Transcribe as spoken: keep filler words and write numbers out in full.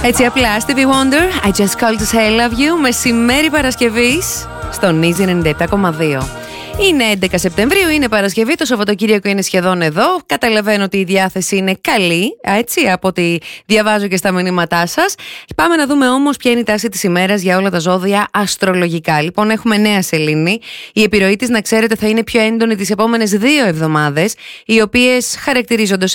Έτσι απλά, Stevie Wonder, I just called to say I love you, μεσημέρι Παρασκευής στον Easy ενενήντα επτά κόμμα δύο. Είναι έντεκα Σεπτεμβρίου, είναι Παρασκευή, το Σαββατοκύριακο είναι σχεδόν εδώ. Καταλαβαίνω ότι η διάθεση είναι καλή, έτσι, από ό,τι διαβάζω και στα μηνύματά σας. Πάμε να δούμε όμως ποια είναι η τάση της ημέρας για όλα τα ζώδια αστρολογικά. Λοιπόν, έχουμε νέα σελήνη. Η επιρροή της, να ξέρετε, θα είναι πιο έντονη τις επόμενες δύο εβδομάδες, οι οποίες χαρακτηρίζονται